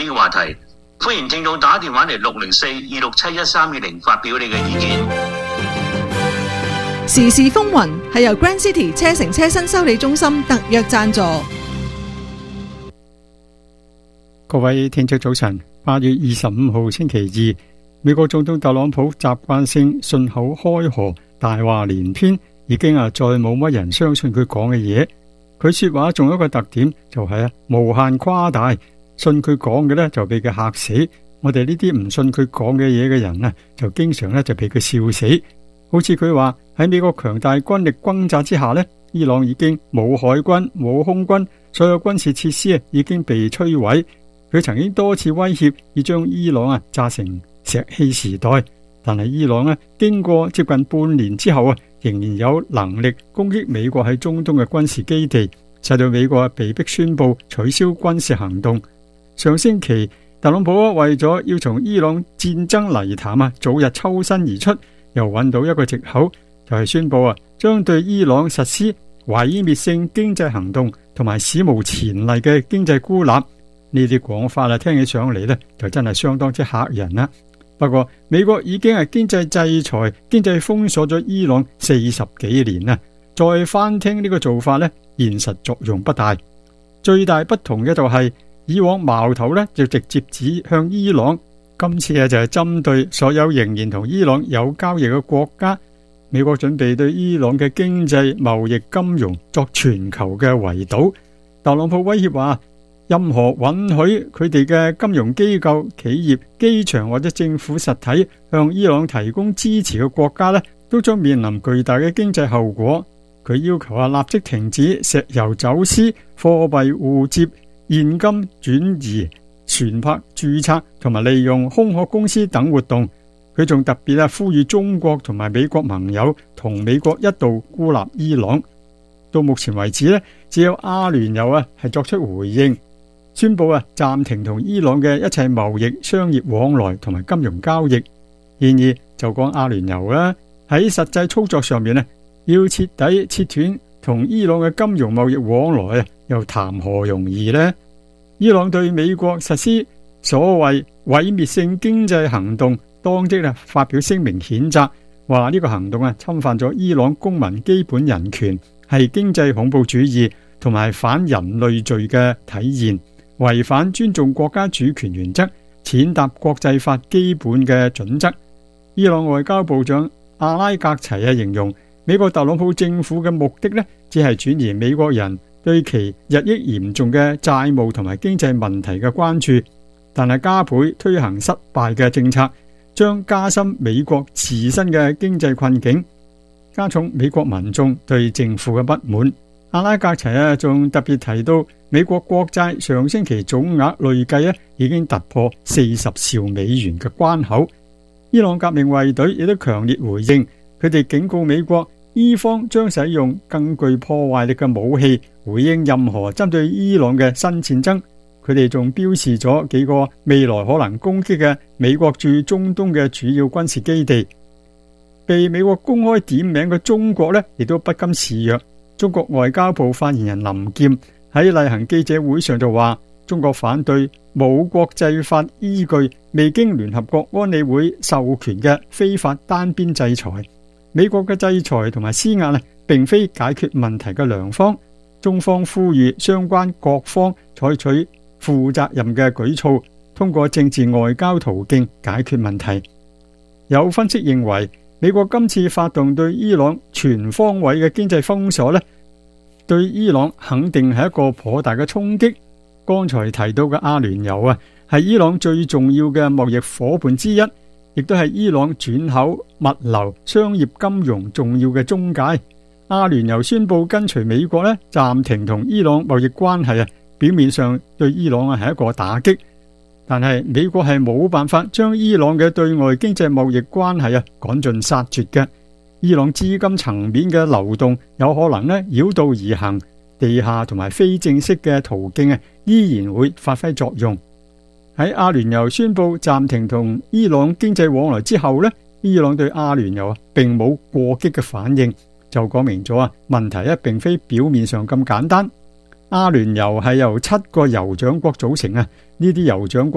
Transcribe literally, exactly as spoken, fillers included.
個話題。歡迎聽眾打電話嚟六零四二六七一三二零發表你嘅意見。 時事風雲係由 Grand City 車城車新修理中心特約贊助。 各位聽眾早晨，八月二十五號星期二，美國總統特朗普習慣性信口開河，大話連篇，已經啊再冇乜人相信佢講嘅嘢。佢說話仲有一個特點，就係啊無限誇大。信佢講嘅呢就被佢嚇死，我哋呢啲唔信佢講嘅嘢嘅人啊，就經常呢就被佢笑死。好似佢話喺美國強大軍力轟炸之下呢，伊朗已經冇海軍冇空軍，所有軍事設施啊已經被摧毀。佢曾經多次威脅要將伊朗啊炸成石器時代，但係伊朗呢經過接近半年之後啊，仍然有能力攻擊美國喺中東嘅軍事基地，使到美國啊被迫宣布取消軍事行動。上星期，特朗普為咗要從伊朗戰爭泥潭啊早日抽身而出，又揾到一個藉口，就係宣布啊將對伊朗實施毀滅性經濟行動同埋史無前例嘅經濟孤立。呢啲講法啊，聽起上嚟呢，就真係相當之嚇人啦。不過美國已經係經濟制裁、經濟封鎖咗伊朗四十幾年啦，再翻聽呢個做法呢，現實作用不大。最大不同嘅就係，以往矛頭呢就直接指向伊朗，今次啊就係針對所有仍然同伊朗有交易嘅國家。美國準備對伊朗嘅經濟、貿易、金融作全球嘅圍堵。特朗普威脅話，任何允許佢哋嘅金融機構、企業、機場或者政府實體向伊朗提供支持嘅國家呢，都將面臨巨大嘅經濟後果。佢要求啊立即停止石油走私、貨幣互接、現金轉移、船舶註冊同埋利用空殼公司等活動。佢仲特別啊呼籲中國同埋美國盟友同美國一道孤立伊朗。到目前為止呢，只有阿聯酋啊係作出回應，宣布啊暫停同伊朗嘅一切貿易、商業往來同埋金融交易。然而就講阿聯酋啦，喺實際操作上面呢，要徹底切斷同伊朗嘅金融貿易往來啊，又談何容易呢？伊朗對美國實施所謂毀滅性經濟行動，當即啊發表聲明譴責，話呢個行動啊侵犯咗伊朗公民基本人權，係經濟恐怖主義同埋反人類罪嘅體現，違反尊重國家主權原則，踐踏國際法基本嘅準則。伊朗外交部長阿拉格齊啊形容，美國特朗普政府嘅目的呢，只係轉移美國人對其日益嚴重嘅債務同埋經濟問題嘅關注，但係加倍推行失敗嘅政策，將加深美國自身嘅經濟困境，加重美國民眾對政府嘅不滿。阿拉格齊啊仲特別提到，美國國債上星期總額累計啊已經突破四十兆美元嘅關口。伊朗革命衛隊亦都強烈回應，佢哋警告美國，伊方將使用更具破壞力嘅武器回應任何針對伊朗嘅新戰爭。佢哋仲標示咗幾個未來可能攻擊嘅美國駐中東嘅主要軍事基地。被美國公開點名嘅中國呢，亦都不甘示弱。中國外交部發言人林劍喺例行記者會上就話，中國反對冇國際法依據、未經聯合國安理會授權嘅非法單邊制裁。美國嘅制裁同埋施壓呢，並非解決問題嘅良方。中方呼籲相關各方採取負責任嘅舉措，通過政治外交途徑解決問題。有分析認為，美國今次發動對伊朗全方位嘅經濟封鎖呢，對伊朗肯定係一個頗大嘅衝擊。剛才提到嘅阿聯酋啊，係伊朗最重要嘅貿易夥伴之一，亦都係伊朗轉口、物流、商業、金融重要嘅中介。阿聯酋宣布跟隨美國呢，暫停同伊朗貿易關係啊，表面上對伊朗啊係一個打擊，但係美國係冇辦法將伊朗嘅對外經濟貿易關係啊趕盡殺絕嘅。伊朗資金層面嘅流動有可能呢繞道而行，地下同埋非正式嘅途徑啊依然會發揮作用。喺阿聯酋宣布暫停同伊朗經濟往來之後呢，伊朗對阿聯酋啊並冇過激嘅反應，就講明咗啊問題咧並非表面上咁簡單。阿聯酋係由七個酋長國組成啊，呢啲酋長國